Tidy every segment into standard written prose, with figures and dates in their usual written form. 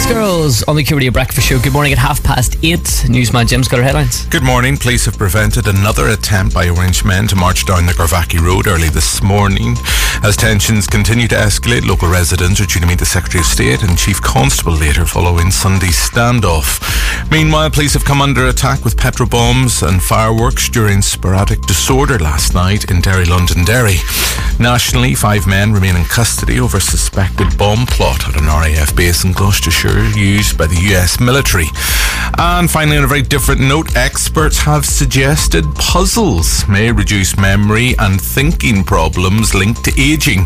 Spice Girls on the Q Radio Breakfast Show. Good morning at 8:30. Newsman Jim's got our headlines. Good morning. Police have prevented another attempt by Orange men to march down the Garvaki Road early this morning. As tensions continue to escalate, local residents are due to meet the Secretary of State and Chief Constable later following Sunday's standoff. Meanwhile, police have come under attack with petrol bombs and fireworks during sporadic disorder last night in Derry, Londonderry. Nationally, 5 men remain in custody over a suspected bomb plot at an RAF base in Gloucestershire used by the US military. And finally, on a very different note, experts have suggested puzzles may reduce memory and thinking problems linked to ageing.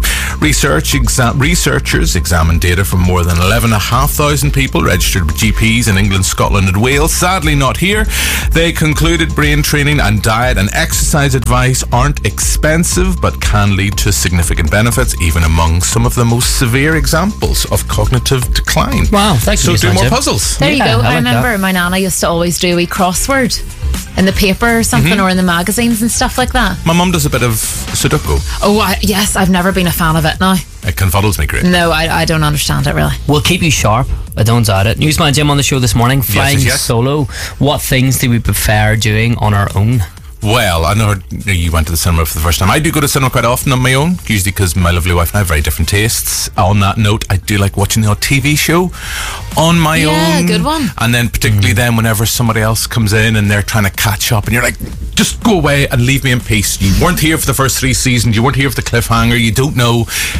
Researchers examined data from more than 11,500 people registered with GPs in England, Scotland and Wales. Sadly not here. They concluded brain training and diet and exercise advice aren't expensive but can lead to significant benefits, even among some of the most severe examples of cognitive decline. Wow, thank you. So do more puzzles. There you go. I like remember that. my nana used to always do a wee crossword in the paper or something, or in the magazines and stuff like that. My mum does a bit of Sudoku. Oh, yes, I've never been a fan of it now. It confuddles me great. No, I don't understand it really. We'll keep you sharp. I don't doubt it. Newsman Jim on the show this morning. Flying yes. solo. What things do we prefer doing on our own? Well, I know you went to the cinema for the first time. I do go to cinema quite often on my own, usually because my lovely wife and I have very different tastes. On that note, I do like watching the odd TV show on my own. Yeah, good one. And then particularly then whenever somebody else comes in and they're trying to catch up and you're like, just go away and leave me in peace. You weren't here for the first 3 seasons. You weren't here for the cliffhanger. You don't know.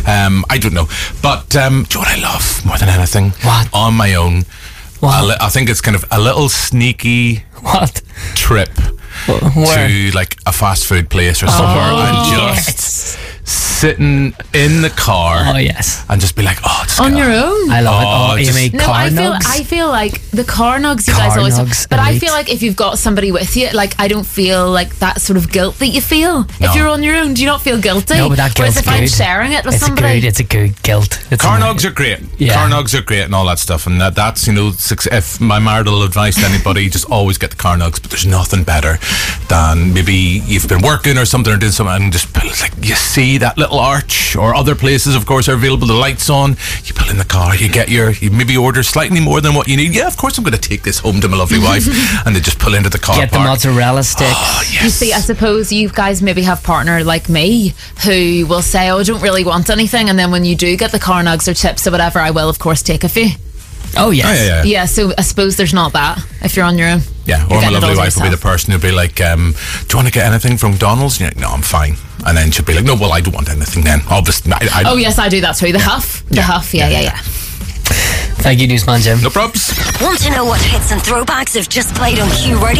I don't know. But do you know what I love more than anything? What? On my own. What? I think it's kind of a little sneaky What? trip Where? to like a fast food place or somewhere and just sitting in the car Oh, yes. and just be like, just On get your on. own. I love it. Oh, Oh, just- Amy, No, car I nugs. feel like the car nugs you Car guys always nugs, but I elite. feel like if you've got somebody with you, like I don't feel like that sort of guilt that you feel No. if you're on your own. Do you not feel guilty? No, but that Whereas guilt's if I'm good. sharing it with It's somebody, a good guilt. It's Car a- nugs are great. Yeah. Car nugs are great and all that stuff. And that's, if my marital advice to anybody, just always get the car nugs. But there's nothing better than maybe you've been working or something or doing something and just pull, like, you see that little arch, or other places, of course, are available. The lights on. You pull in the car. You maybe order slightly more than what you need. Yeah, of course I'm going to take this home to my lovely wife. And they just pull into the car Get the park. mozzarella sticks. Oh, yes. you see, I suppose you guys maybe have a partner like me who will say, I don't really want anything, and then when you do get the car nugs or chips or whatever, I will of course take a few. Oh, yes. Oh, yeah. Yeah, so I suppose there's not that if you're on your own. Yeah, You're or my getting it lovely all wife will be the yourself. person who'll be like, do you want to get anything from McDonald's? And you're like, no, I'm fine. And then she'll be like, no, well, I don't want anything then. Obviously, Oh yes, I do that too. The huff. The huff, yeah. Thank you, Newsman Jim. No probs. Want to know what hits and throwbacks have just played on Q Radio?